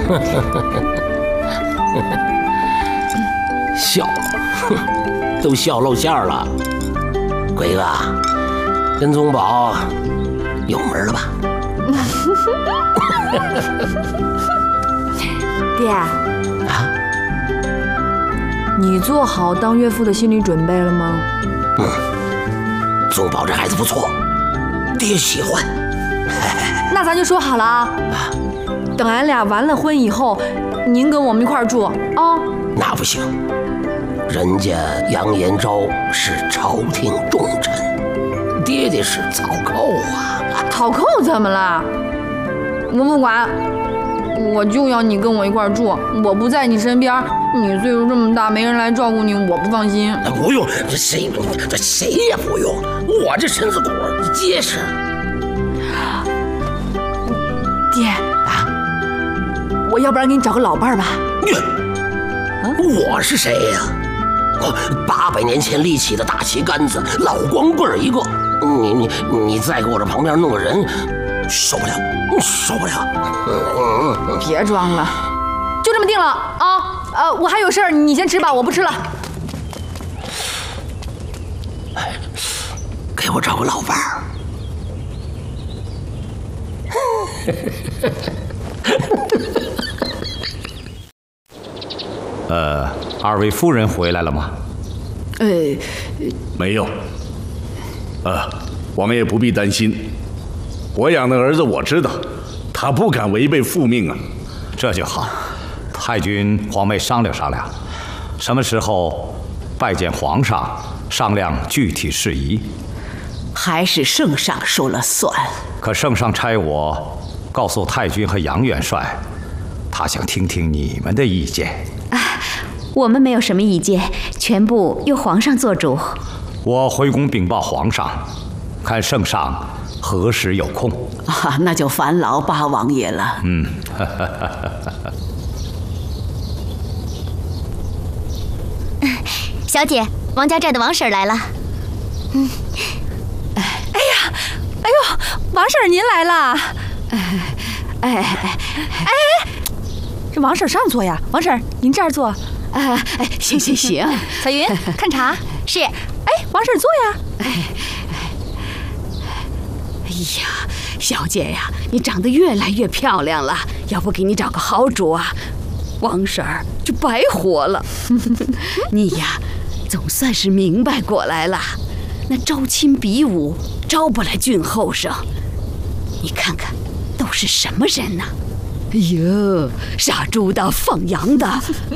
笑，都笑露馅了。鬼子，跟宗保有门了吧？ 爹啊，你做好当岳父的心理准备了吗？ 宗保这孩子不错，爹喜欢。 那咱就说好了啊，等俺俩完了婚以后，您跟我们一块儿住啊。 那不行，人家杨延昭是朝廷重臣，爹爹是草寇啊。 草寇怎么了？我不管，我就要你跟我一块儿住。我不在你身边，你岁数这么大，没人来照顾你，我不放心。 不用，谁也不用，我这身子骨结实。 爹啊，我要不然给你找个老伴儿吧。 我是谁呀？800年前立起的大旗杆子，老光棍一个。你再给我这旁边弄个人，受不了。 别装了，就这么定了啊！我还有事儿，你先吃吧，我不吃了。 给我找个老伴儿。二位夫人回来了吗？ 没有。我们也不必担心。我养的儿子我知道，他不敢违背父命啊。 这就好。太君、皇妹商量商量，什么时候拜见皇上，商量具体事宜。 还是圣上说了算。 可圣上差我告诉太君和杨元帅，他想听听你们的意见。 我们没有什么意见，全部由皇上做主。 我回宫禀报皇上，看圣上何时有空。 那就烦劳八王爷了。 小姐，王家寨的王婶来了。 哎呦，王婶您来啦！这王婶上座呀，王婶您这儿坐。 行。 彩云，看茶。 是。 王婶坐呀。 哎呀，小姐呀，你长得越来越漂亮了，要不给你找个好主啊，王婶儿就白活了。你呀，总算是明白过来了。那招亲比武招不来俊后生，你看看都是什么人呢？哎呦，杀猪的放羊的